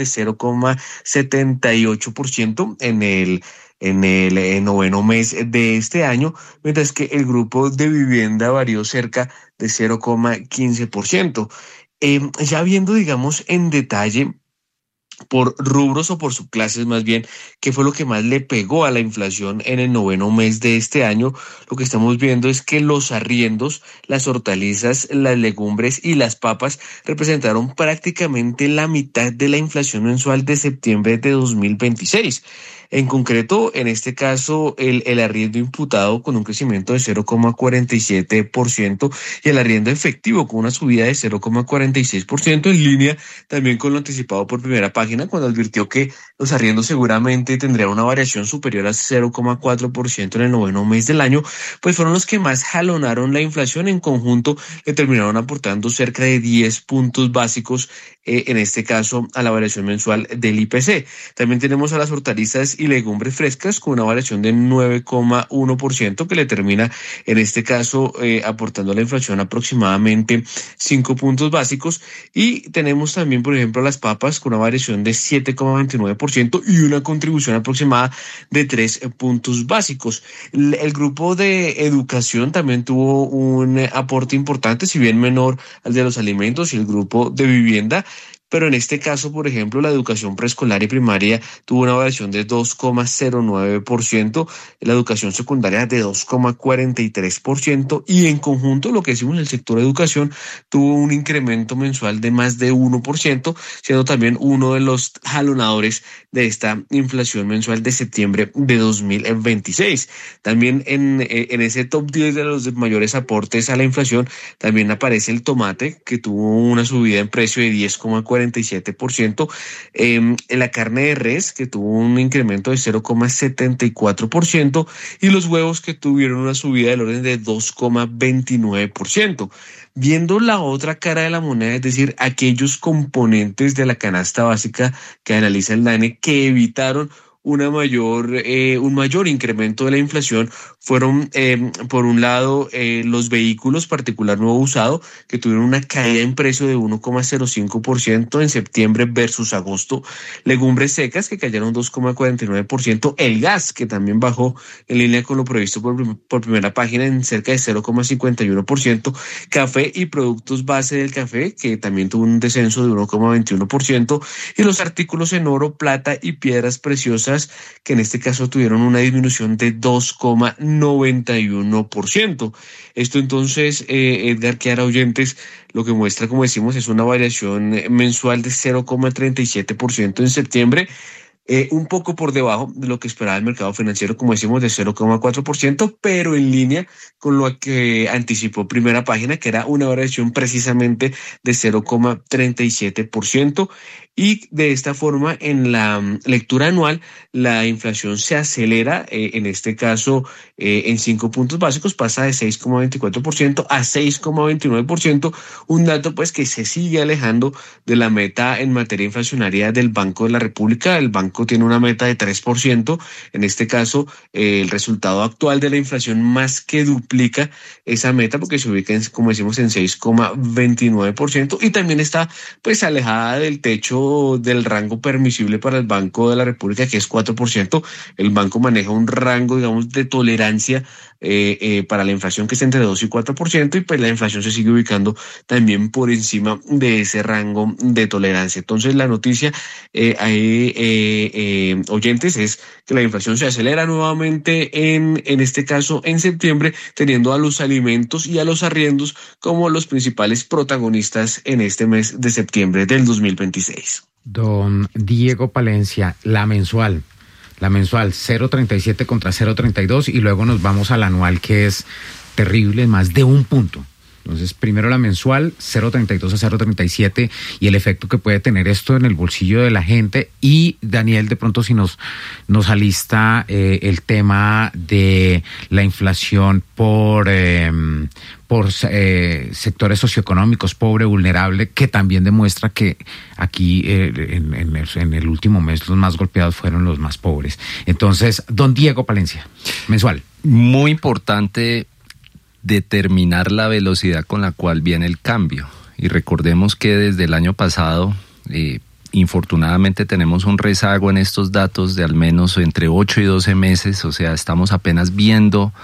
G: 0,78% en el noveno mes de este año, mientras que el grupo de vivienda varió cerca de 0,15%. Ya viendo, digamos, en detalle, por rubros o por subclases más bien, qué fue lo que más le pegó a la inflación en el noveno mes de este año, lo que estamos viendo es que los arriendos, las hortalizas, las legumbres y las papas representaron prácticamente la mitad de la inflación mensual de septiembre de 2026. En concreto, en este caso, el arriendo imputado con un crecimiento de 0,47% y el arriendo efectivo con una subida de 0,46%, en línea también con lo anticipado por Primera Página, cuando advirtió que los arriendos seguramente tendrían una variación superior a 0,4% en el noveno mes del año, pues fueron los que más jalonaron la inflación. En conjunto le terminaron aportando cerca de 10 puntos básicos, en este caso a la variación mensual del IPC. También tenemos a las hortalizas y legumbres frescas con una variación de 9,1%, que le termina en este caso aportando a la inflación aproximadamente 5 puntos básicos. Y tenemos también, por ejemplo, las papas con una variación de 7,29% y una contribución aproximada de 3 puntos básicos. El grupo de educación también tuvo un aporte importante, si bien menor al de los alimentos, y el grupo de vivienda, pero en este caso, por ejemplo, la educación preescolar y primaria tuvo una variación de 2,09%, la educación secundaria de 2,43%, y en conjunto, lo que decimos, el sector educación tuvo un incremento mensual de más de 1%, siendo también uno de los jalonadores de esta inflación mensual de septiembre de 2026. También en ese top 10 de los mayores aportes a la inflación también aparece el tomate, que tuvo una subida en precio de 10,47%, la carne de res, que tuvo un incremento de 0,74%, y los huevos, que tuvieron una subida del orden de 2,29%. Viendo la otra cara de la moneda, es decir, aquellos componentes de la canasta básica que analiza el DANE que evitaron un mayor incremento de la inflación, fueron, por un lado, los vehículos, particular nuevo usado, que tuvieron una caída en precio de 1,05% en septiembre versus agosto; legumbres secas, que cayeron 2,49%; el gas, que también bajó en línea con lo previsto por Primera Página en cerca de 0,51%; café y productos base del café, que también tuvo un descenso de 1,21%; y los artículos en oro, plata y piedras preciosas, que en este caso tuvieron una disminución de 2,91%. Esto entonces, Edgar, Kiara, oyentes, lo que muestra, como decimos, es una variación mensual de 0,37% en septiembre, un poco por debajo de lo que esperaba el mercado financiero, como decimos, de 0,4%, pero en línea con lo que anticipó Primera Página, que era una variación precisamente de 0,37%. y de esta forma en la lectura anual la inflación se acelera, en este caso en 5 puntos básicos, pasa de 6,24% a 6,29%, un dato pues que se sigue alejando de la meta en materia inflacionaria del Banco de la República. El banco tiene una meta de 3%, en este caso el resultado actual de la inflación más que duplica esa meta porque se ubica como decimos en 6,29% y también está pues alejada del techo del rango permisible para el Banco de la República, que es 4%. El banco maneja un rango, digamos, de tolerancia para la inflación que está entre 2 y 4%, y pues la inflación se sigue ubicando también por encima de ese rango de tolerancia. Entonces la noticia, oyentes, es que la inflación se acelera nuevamente en este caso en septiembre, teniendo a los alimentos y a los arriendos como los principales protagonistas en este mes de septiembre del 2026.
F: Don Diego Palencia, la mensual 0,37 contra 0,32 y luego nos vamos al anual, que es terrible, más de un punto. Entonces, primero la mensual, 0,32 a 0,37, y el efecto que puede tener esto en el bolsillo de la gente. Y Daniel, de pronto si nos alista el tema de la inflación por sectores socioeconómicos, pobre, vulnerable, que también demuestra que aquí en el último mes los más golpeados fueron los más pobres. Entonces, don Diego Palencia, mensual.
C: Muy importante determinar la velocidad con la cual viene el cambio. Y recordemos que desde el año pasado, infortunadamente tenemos un rezago en estos datos de al menos entre 8 y 12 meses, o sea, estamos apenas viendo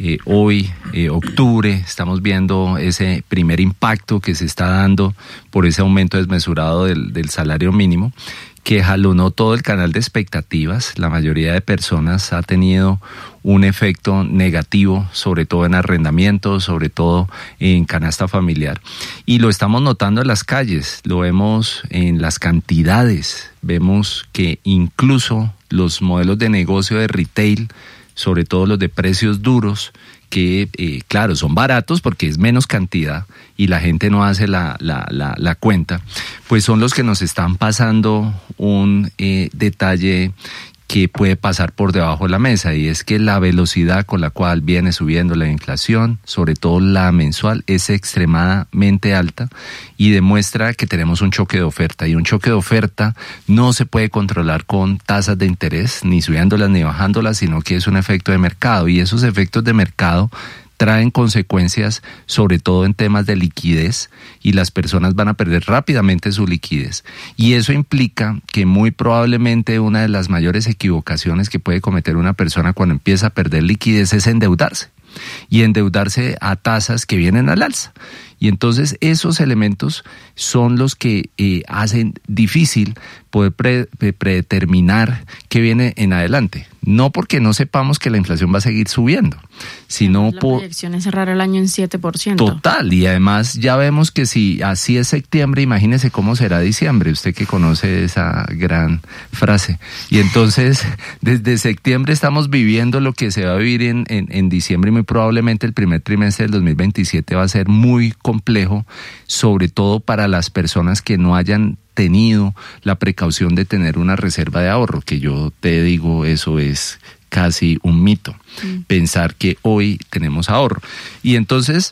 C: hoy, octubre, estamos viendo ese primer impacto que se está dando por ese aumento desmesurado del salario mínimo, que jalonó todo el canal de expectativas. La mayoría de personas ha tenido un efecto negativo, sobre todo en arrendamientos, sobre todo en canasta familiar. Y lo estamos notando en las calles, lo vemos en las cantidades, vemos que incluso los modelos de negocio de retail, sobre todo los de precios duros, que claro, son baratos porque es menos cantidad y la gente no hace la cuenta, pues son los que nos están pasando un detalle que puede pasar por debajo de la mesa, y es que la velocidad con la cual viene subiendo la inflación, sobre todo la mensual, es extremadamente alta y demuestra que tenemos un choque de oferta, y un choque de oferta no se puede controlar con tasas de interés, ni subiéndolas ni bajándolas, sino que es un efecto de mercado, y esos efectos de mercado traen consecuencias sobre todo en temas de liquidez, y las personas van a perder rápidamente su liquidez, y eso implica que muy probablemente una de las mayores equivocaciones que puede cometer una persona cuando empieza a perder liquidez es endeudarse, y endeudarse a tasas que vienen al alza. Y entonces esos elementos son los que hacen difícil poder predeterminar qué viene en adelante. No porque no sepamos que la inflación va a seguir subiendo, sino
B: la proyección es cerrar el año en 7%.
C: Total, y además ya vemos que si así es septiembre, imagínese cómo será diciembre, usted que conoce esa gran frase. Y entonces, desde septiembre estamos viviendo lo que se va a vivir en diciembre, y muy probablemente el primer trimestre del 2027 va a ser muy complejo, sobre todo para las personas que no hayan tenido la precaución de tener una reserva de ahorro, que yo te digo, eso es casi un mito, pensar que hoy tenemos ahorro. Y entonces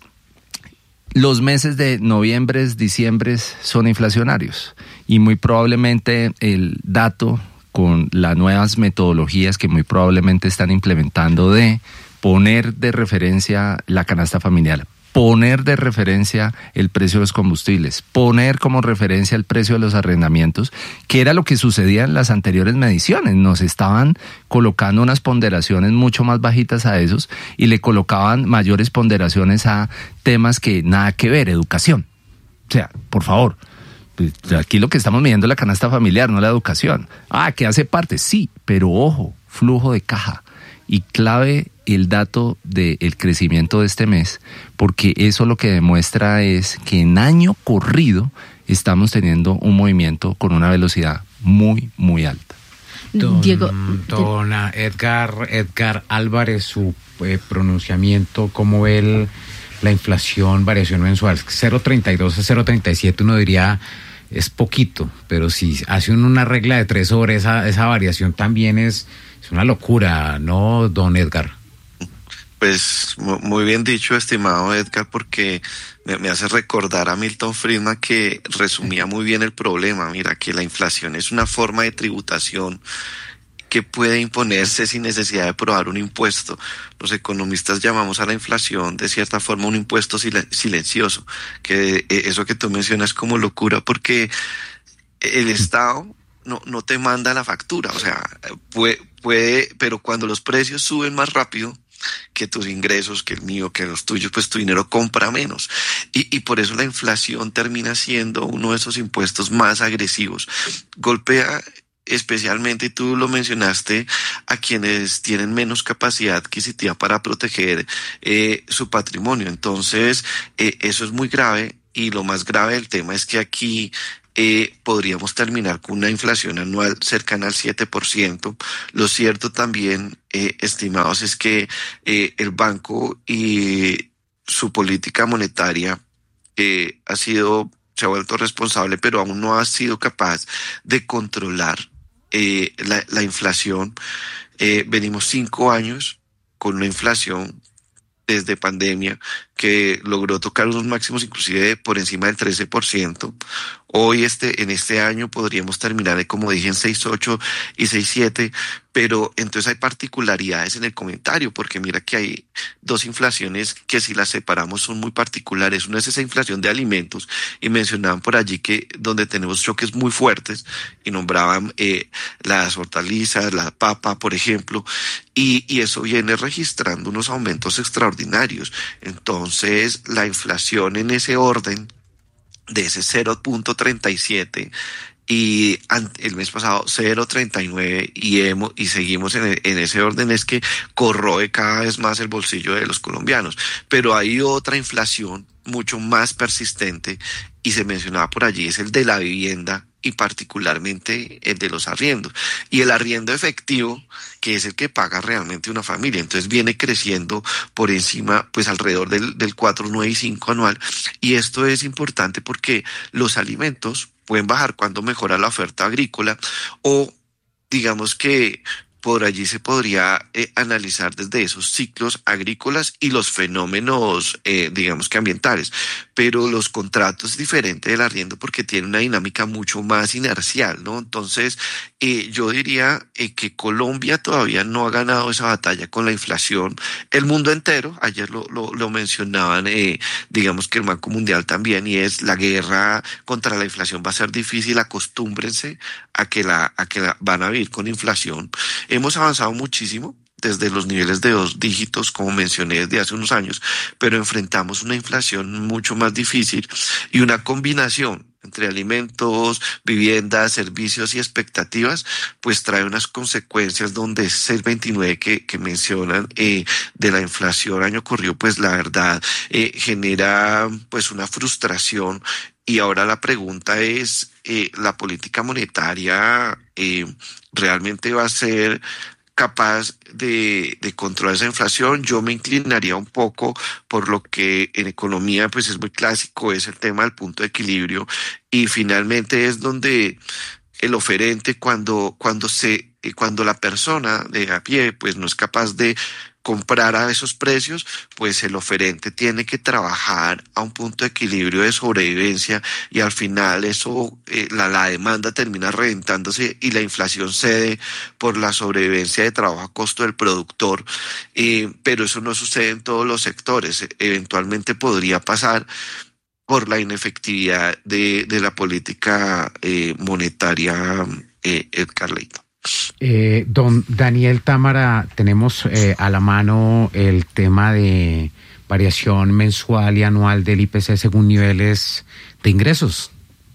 C: los meses de noviembre, diciembre son inflacionarios, y muy probablemente el dato con las nuevas metodologías que muy probablemente están implementando de poner de referencia la canasta familiar, poner de referencia el precio de los combustibles, poner como referencia el precio de los arrendamientos, que era lo que sucedía en las anteriores mediciones. Nos estaban colocando unas ponderaciones mucho más bajitas a esos y le colocaban mayores ponderaciones a temas que nada que ver, educación. O sea, por favor, pues aquí lo que estamos midiendo es la canasta familiar, no la educación. Que hace parte, sí, pero ojo, flujo de caja. Y clave el dato del crecimiento de este mes, porque eso lo que demuestra es que en año corrido estamos teniendo un movimiento con una velocidad muy, muy alta.
B: Diego,
F: don Edgar Álvarez, su pronunciamiento, ¿cómo ve la inflación, variación mensual? 0,32 a 0,37, uno diría es poquito, pero si hace una regla de 3 sobre esa variación también es una locura, ¿no, don Edgar?
E: Pues muy bien dicho, estimado Edgar, porque me hace recordar a Milton Friedman, que resumía muy bien el problema. Mira, que la inflación es una forma de tributación que puede imponerse sin necesidad de aprobar un impuesto. Los economistas llamamos a la inflación de cierta forma un impuesto silencioso, que eso que tú mencionas como locura, porque el Estado no te manda la factura, o sea, puede, pero cuando los precios suben más rápido que tus ingresos, que el mío, que los tuyos, pues tu dinero compra menos. Y por eso la inflación termina siendo uno de esos impuestos más agresivos. Golpea especialmente, y tú lo mencionaste, a quienes tienen menos capacidad adquisitiva para proteger su patrimonio. Entonces, eso es muy grave, y lo más grave del tema es que aquí podríamos terminar con una inflación anual cercana al 7%. Lo cierto también, estimados, es que el banco y su política monetaria se ha vuelto responsable, pero aún no ha sido capaz de controlar la inflación. Venimos 5 años con una inflación desde pandemia que logró tocar unos máximos inclusive por encima del 13%. Hoy en este año podríamos terminar, como dije, en 6.8 y 6.7, pero entonces hay particularidades en el comentario, porque mira que hay dos inflaciones que, si las separamos, son muy particulares. Una es esa inflación de alimentos, y mencionaban por allí que donde tenemos choques muy fuertes, y nombraban las hortalizas, la papa, por ejemplo, y eso viene registrando unos aumentos extraordinarios. Entonces, la inflación en ese orden, de ese 0.37, y el mes pasado 0.39, y seguimos en ese orden, es que corroe cada vez más el bolsillo de los colombianos. Pero hay otra inflación mucho más persistente, y se mencionaba por allí, es el de la vivienda, y particularmente el de los arriendos. Y el arriendo efectivo, que es el que paga realmente una familia, entonces viene creciendo por encima, pues alrededor del 4,9 y 5 anual. Y esto es importante porque los alimentos pueden bajar cuando mejora la oferta agrícola, o digamos que por allí se podría analizar desde esos ciclos agrícolas y los fenómenos, digamos que ambientales. Pero los contratos es diferente del arriendo, porque tiene una dinámica mucho más inercial, ¿no? Entonces, yo diría que Colombia todavía no ha ganado esa batalla con la inflación. El mundo entero, ayer lo mencionaban, digamos que el Banco Mundial también, y es la guerra contra la inflación va a ser difícil. Acostúmbrense a que la van a vivir con inflación. Hemos avanzado muchísimo desde los niveles de 2 dígitos, como mencioné, desde hace unos años, pero enfrentamos una inflación mucho más difícil, y una combinación entre alimentos, viviendas, servicios y expectativas, pues trae unas consecuencias donde ese 6.29 que mencionan de la inflación año corrido, pues la verdad genera pues una frustración. Y ahora la pregunta es, ¿la política monetaria realmente va a ser capaz de controlar esa inflación? Yo me inclinaría un poco por lo que en economía pues es muy clásico, es el tema del punto de equilibrio, y finalmente es donde el oferente, cuando la persona de a pie pues no es capaz de comprar a esos precios, pues el oferente tiene que trabajar a un punto de equilibrio de sobrevivencia, y al final eso, la demanda termina reventándose, y la inflación cede por la sobrevivencia de trabajo a costo del productor. Pero eso no sucede en todos los sectores. Eventualmente podría pasar por la inefectividad de la política monetaria, Edgar Leito.
F: Don Daniel Támara, tenemos a la mano el tema de variación mensual y anual del IPC según niveles de ingresos.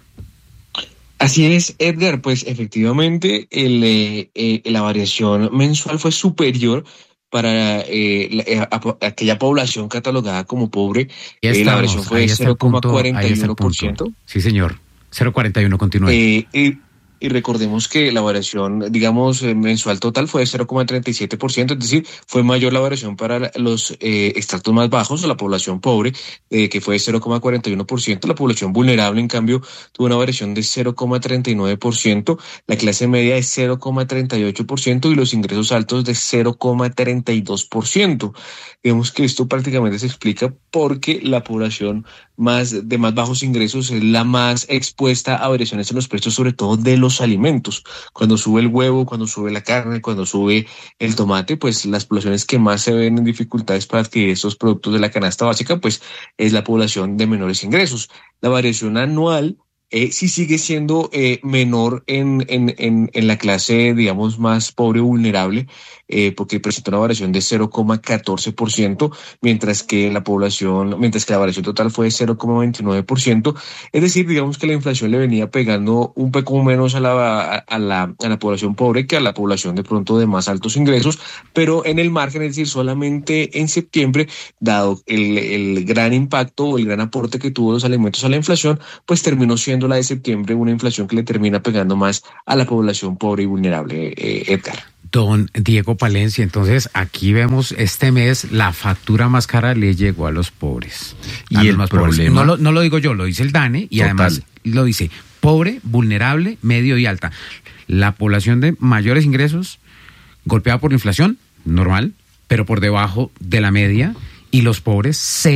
G: Así es, Edgar, pues efectivamente la variación mensual fue superior para aquella población catalogada como pobre. La variación fue 0,41%.
F: Sí, señor, 0,41, continúe.
G: y recordemos que la variación, digamos, mensual total fue de 0,37%, es decir, fue mayor la variación para los extractos más bajos o la población pobre, que fue de 0,41%, la población vulnerable, en cambio, tuvo una variación de 0,39%, la clase media de 0,38% y los ingresos altos de 0,32%. Vemos que esto prácticamente se explica porque la población de más bajos ingresos es la más expuesta a variaciones en los precios, sobre todo de los alimentos. Cuando sube el huevo, cuando sube la carne, cuando sube el tomate, pues las poblaciones que más se ven en dificultades para adquirir estos productos de la canasta básica, pues es la población de menores ingresos. La variación anual sí sigue siendo menor en la clase, digamos, más pobre o vulnerable, porque presenta una variación de 0,14%, mientras que la variación total fue de 0,29%. Es decir, digamos que la inflación le venía pegando un poco menos a la población pobre que a la población de pronto de más altos ingresos, pero en el margen, es decir, solamente en septiembre, dado el gran impacto o el gran aporte que tuvo los alimentos a la inflación, pues terminó siendo la de septiembre una inflación que le termina pegando más a la población pobre y vulnerable, Edgar.
F: Don Diego Palencia, entonces aquí vemos este mes la factura más cara le llegó a los pobres.
C: Y el problema...
F: No lo digo yo, lo dice el DANE y
C: Total.
F: Además lo dice pobre, vulnerable, medio y alta. La población de mayores ingresos golpeada por la inflación, normal, pero por debajo de la media, y los pobres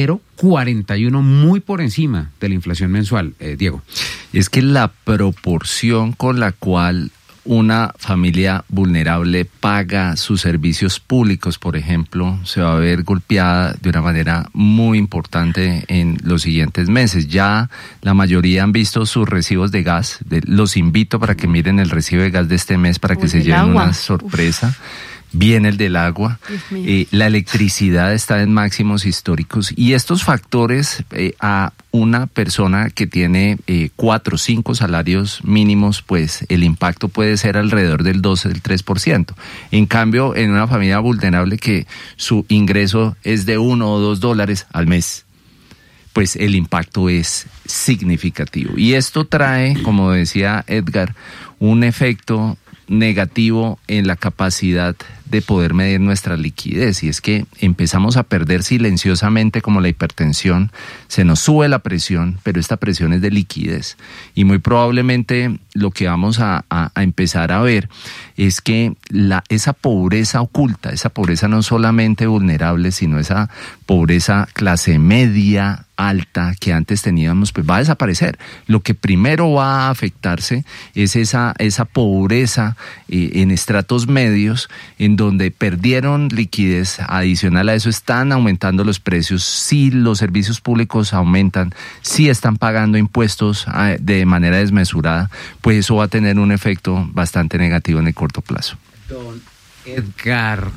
F: 0,41, muy por encima de la inflación mensual, Diego.
C: Es que la proporción con la cual una familia vulnerable paga sus servicios públicos, por ejemplo, se va a ver golpeada de una manera muy importante en los siguientes meses. Ya la mayoría han visto sus recibos de gas. Los invito para que miren el recibo de gas de este mes para que se lleven una sorpresa. Viene el del agua, la electricidad está en máximos históricos y estos factores a una persona que tiene 4 o 5 salarios mínimos, pues el impacto puede ser alrededor del 12, del 3%. En cambio, en una familia vulnerable que su ingreso es de $1 o $2 al mes, pues el impacto es significativo. Y esto trae, como decía Edgar, un efecto negativo en la capacidad de poder medir nuestra liquidez, y es que empezamos a perder silenciosamente, como la hipertensión, se nos sube la presión, pero esta presión es de liquidez, y muy probablemente lo que vamos a empezar a ver es que esa pobreza oculta, esa pobreza no solamente vulnerable, sino esa pobreza clase media, alta, que antes teníamos, pues va a desaparecer. Lo que primero va a afectarse es esa pobreza en estratos medios, en donde perdieron liquidez. Adicional a eso, están aumentando los precios. Si los servicios públicos aumentan, si están pagando impuestos de manera desmesurada, pues eso va a tener un efecto bastante negativo en el corto plazo.
F: Don Edgar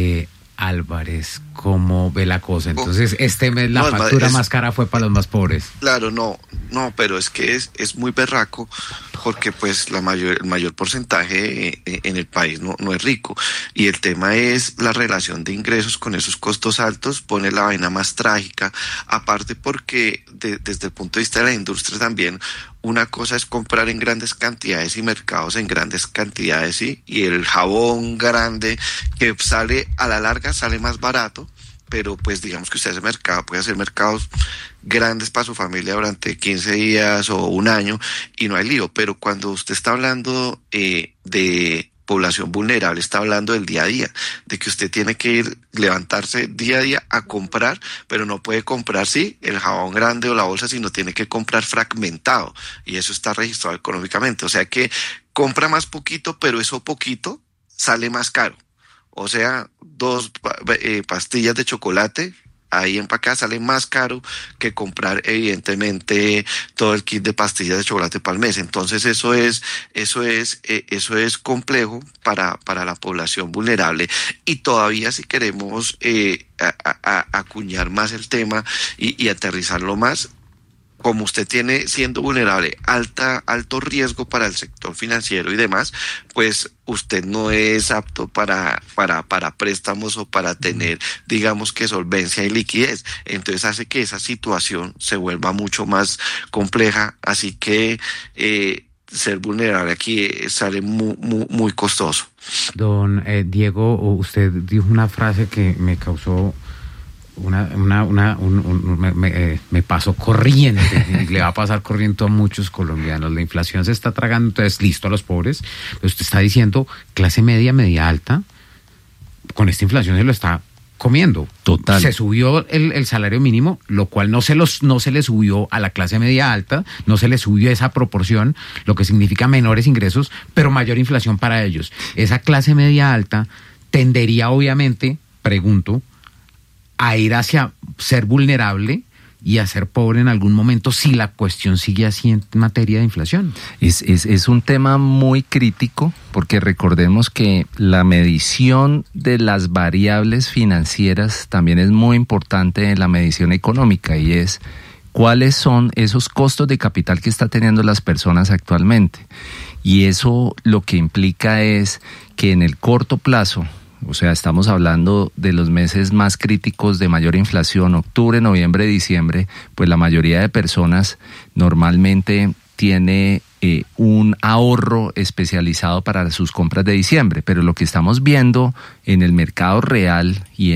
F: Álvarez, ¿cómo ve la cosa? Entonces, este mes la factura más cara fue para los más pobres.
E: Claro, no, pero es que es muy berraco, porque pues el mayor porcentaje en el país no es rico, y el tema es la relación de ingresos con esos costos altos, pone la vaina más trágica, aparte porque desde el punto de vista de la industria también, una cosa es comprar en grandes cantidades y mercados en grandes cantidades, ¿sí? Y el jabón grande que sale a la larga sale más barato, pero pues digamos que usted puede hacer mercados grandes para su familia durante 15 días o un año y no hay lío. Pero cuando usted está hablando de población vulnerable, está hablando del día a día, de que usted tiene que levantarse día a día a comprar, pero no puede comprar, sí, el jabón grande o la bolsa, sino tiene que comprar fragmentado, y eso está registrado económicamente. O sea que compra más poquito, pero eso poquito sale más caro. O sea, 2 pastillas de chocolate ahí empacadas sale más caro que comprar evidentemente todo el kit de pastillas de chocolate para el mes. Entonces eso es complejo para la población vulnerable, y todavía si queremos acuñar más el tema y aterrizarlo más, como usted tiene, siendo vulnerable, alto riesgo para el sector financiero y demás, pues usted no es apto para préstamos o para tener, digamos que solvencia y liquidez. Entonces hace que esa situación se vuelva mucho más compleja. Así que ser vulnerable aquí sale muy costoso.
F: Don Diego, usted dijo una frase que me causó me pasó corriente, y le va a pasar corriente a muchos colombianos. La inflación se está tragando, entonces listo a los pobres, pero usted está diciendo clase media, media alta, con esta inflación se lo está comiendo.
C: Total.
F: Se subió el salario mínimo, lo cual no se le subió a la clase media alta, no se le subió esa proporción, lo que significa menores ingresos, pero mayor inflación para ellos. Esa clase media alta tendería, obviamente, pregunto, a ir hacia ser vulnerable y a ser pobre en algún momento si la cuestión sigue así en materia de inflación.
C: Es un tema muy crítico, porque recordemos que la medición de las variables financieras también es muy importante en la medición económica, y es cuáles son esos costos de capital que está teniendo las personas actualmente. Y eso lo que implica es que en el corto plazo, o sea, estamos hablando de los meses más críticos de mayor inflación, octubre, noviembre, diciembre, pues la mayoría de personas normalmente tiene un ahorro especializado para sus compras de diciembre, pero lo que estamos viendo en el mercado real y